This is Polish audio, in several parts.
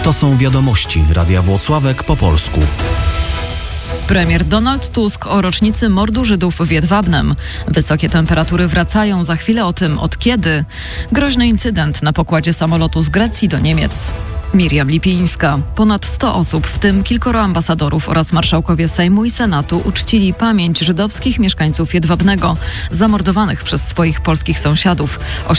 To są wiadomości Radia Włocławek po polsku. Premier Donald Tusk o rocznicy mordu Żydów w Jedwabnem. Wysokie temperatury wracają, za chwilę o tym od kiedy. Groźny incydent na pokładzie samolotu z Grecji do Niemiec. Miriam Lipińska. Ponad 100 osób, w tym kilkoro ambasadorów oraz marszałkowie Sejmu i Senatu uczcili pamięć żydowskich mieszkańców Jedwabnego, zamordowanych przez swoich polskich sąsiadów.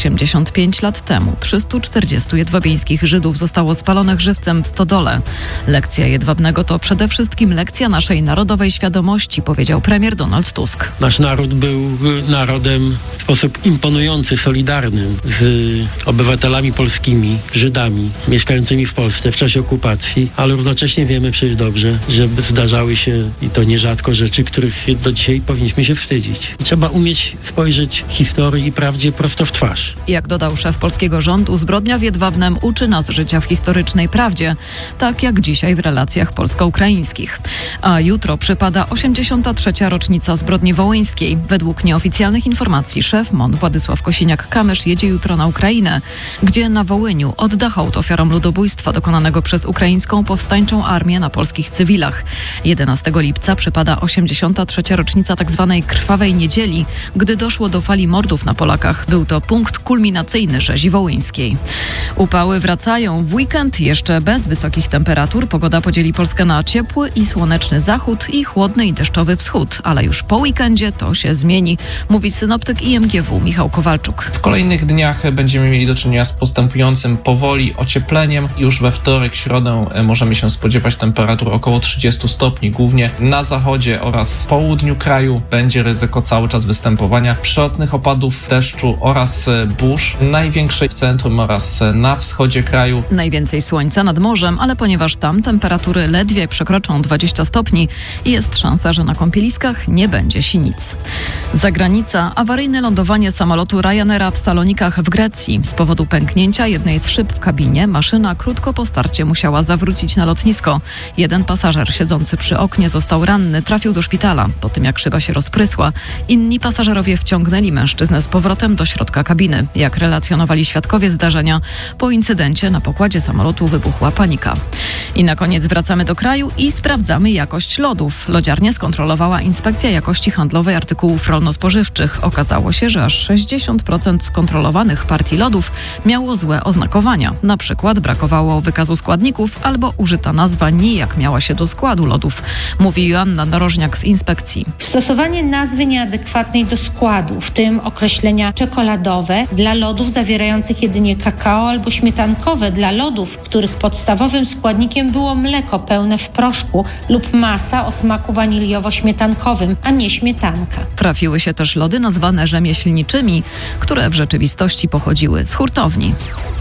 85 lat temu 340 jedwabińskich Żydów zostało spalonych żywcem w stodole. Lekcja Jedwabnego to przede wszystkim lekcja naszej narodowej świadomości, powiedział premier Donald Tusk. Nasz naród był narodem w sposób imponujący, solidarnym z obywatelami polskimi, Żydami, mieszkającymi w Polsce w czasie okupacji, ale równocześnie wiemy przecież dobrze, że zdarzały się i to nierzadko rzeczy, których do dzisiaj powinniśmy się wstydzić. I trzeba umieć spojrzeć historii i prawdzie prosto w twarz. Jak dodał szef polskiego rządu, zbrodnia w Jedwabnem uczy nas życia w historycznej prawdzie, tak jak dzisiaj w relacjach polsko-ukraińskich. A jutro przypada 83. rocznica zbrodni wołyńskiej. Według nieoficjalnych informacji szef MON Władysław Kosiniak-Kamysz jedzie jutro na Ukrainę, gdzie na Wołyniu odda hołd ofiarom ludobójstwa dokonanego przez ukraińską powstańczą armię na polskich cywilach. 11 lipca przypada 83. rocznica tzw. Krwawej Niedzieli, gdy doszło do fali mordów na Polakach. Był to punkt kulminacyjny rzezi wołyńskiej. Upały wracają. W weekend jeszcze bez wysokich temperatur. Pogoda podzieli Polskę na ciepły i słoneczny zachód i chłodny i deszczowy wschód. Ale już po weekendzie to się zmieni, mówi synoptyk IMGW Michał Kowalczuk. W kolejnych dniach będziemy mieli do czynienia z postępującym powoli ociepleniem. Już we wtorek, środę możemy się spodziewać temperatur około 30 stopni. Głównie na zachodzie oraz południu kraju będzie ryzyko cały czas występowania przelotnych opadów deszczu oraz burz. Największej w centrum oraz na wschodzie kraju. Najwięcej słońca nad morzem, ale ponieważ tam temperatury ledwie przekroczą 20 stopni, jest szansa, że na kąpieliskach nie będzie sinic. Zagranica. Awaryjne lądowanie samolotu Ryanaira w Salonikach w Grecji. Z powodu pęknięcia jednej z szyb w kabinie maszyna krótko po starcie musiała zawrócić na lotnisko. Jeden pasażer siedzący przy oknie został ranny, trafił do szpitala po tym, jak szyba się rozprysła. Inni pasażerowie wciągnęli mężczyznę z powrotem do środka kabiny. Jak relacjonowali świadkowie zdarzenia, po incydencie na pokładzie samolotu wybuchła panika. I na koniec wracamy do kraju i sprawdzamy jakość lodów. Lodziarnię skontrolowała Inspekcja Jakości Handlowej Artykułów Rolno-Spożywczych. Okazało się, że aż 60% skontrolowanych partii lodów miało złe oznakowania. Na przykład brakowało wykazu składników albo użyta nazwa nijak miała się do składu lodów, mówi Joanna Narożniak z inspekcji. Stosowanie nazwy nieadekwatnej do składu, w tym określenia czekoladowe dla lodów zawierających jedynie kakao albo śmietankowe dla lodów, których podstawowym składnikiem było mleko pełne w proszku lub masa o smaku waniliowo-śmietankowym, a nie śmietanka. Trafiły się też lody nazwane rzemieślniczymi, które w rzeczywistości pochodziły z hurtowni.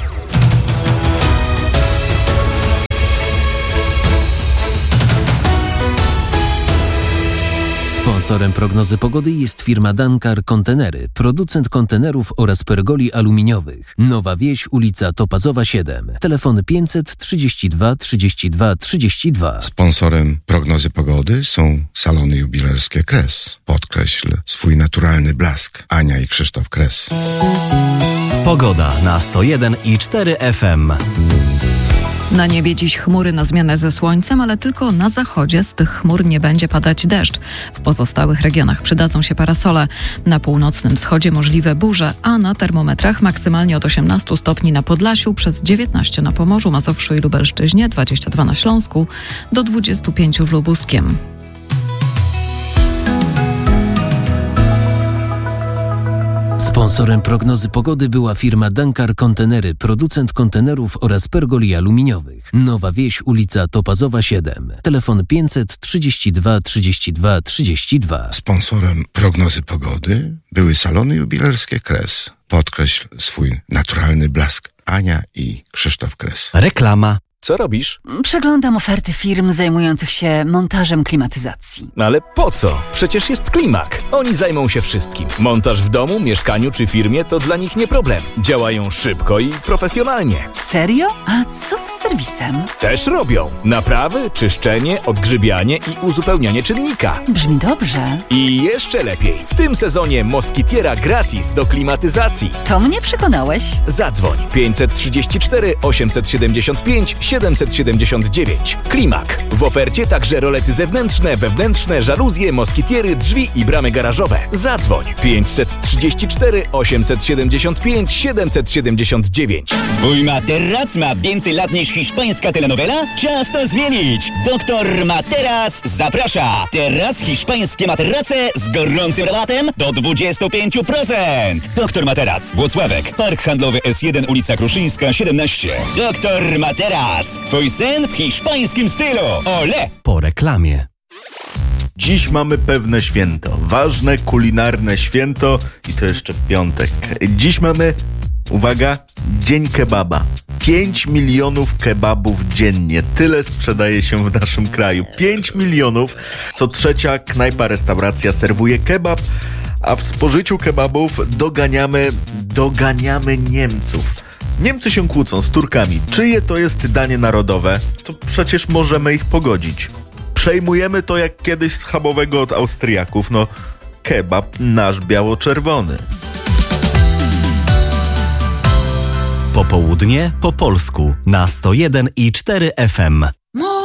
Sponsorem prognozy pogody jest firma Dankar Kontenery, producent kontenerów oraz pergoli aluminiowych. Nowa Wieś, ulica Topazowa 7. Telefon 532 32 32. Sponsorem prognozy pogody są salony jubilerskie Kres. Podkreśl swój naturalny blask. Ania i Krzysztof Kres. Pogoda na 101,4 FM. Na niebie dziś chmury na zmianę ze słońcem, ale tylko na zachodzie z tych chmur nie będzie padać deszcz. W pozostałych regionach przydadzą się parasole. Na północnym wschodzie możliwe burze, a na termometrach maksymalnie od 18 stopni na Podlasiu, przez 19 na Pomorzu, Mazowszu i Lubelszczyźnie, 22 na Śląsku, do 25 w Lubuskiem. Sponsorem prognozy pogody była firma Dankar Kontenery, producent kontenerów oraz pergoli aluminiowych. Nowa Wieś, ulica Topazowa 7. Telefon 532 32 32. Sponsorem prognozy pogody były salony jubilerskie Kres. Podkreśl swój naturalny blask. Ania i Krzysztof Kres. Reklama. Co robisz? Przeglądam oferty firm zajmujących się montażem klimatyzacji. Ale po co? Przecież jest Klimak. Oni zajmą się wszystkim. Montaż w domu, mieszkaniu czy firmie to dla nich nie problem. Działają szybko i profesjonalnie. Serio? A co z serwisem? Też robią. Naprawy, czyszczenie, odgrzybianie i uzupełnianie czynnika. Brzmi dobrze. I jeszcze lepiej. W tym sezonie Moskitiera gratis do klimatyzacji. To mnie przekonałeś. Zadzwoń 534 875 779. Klimak. W ofercie także rolety zewnętrzne, wewnętrzne, żaluzje, moskitiery, drzwi i bramy garażowe. Zadzwoń 534 875 779. Twój materac ma więcej lat niż hiszpańska telenowela? Czas to zmienić! Doktor Materac zaprasza! Teraz hiszpańskie materace z gorącym rabatem do 25%! Doktor Materac, Włocławek, Park Handlowy S1, ulica Kruszyńska, 17. Doktor Materac, twój sen w hiszpańskim stylu! Ole! Po reklamie. Dziś mamy pewne święto, ważne kulinarne święto i to jeszcze w piątek. Dziś mamy, uwaga, Dzień Kebaba. 5 milionów kebabów dziennie. Tyle sprzedaje się w naszym kraju. 5 milionów. Co trzecia knajpa, restauracja serwuje kebab, a w spożyciu kebabów doganiamy Niemców. Niemcy się kłócą z Turkami. Czyje to jest danie narodowe? To przecież możemy ich pogodzić. Przejmujemy to jak kiedyś schabowego od Austriaków. No, kebab nasz biało-czerwony. Popołudnie po polsku na 101,4 FM.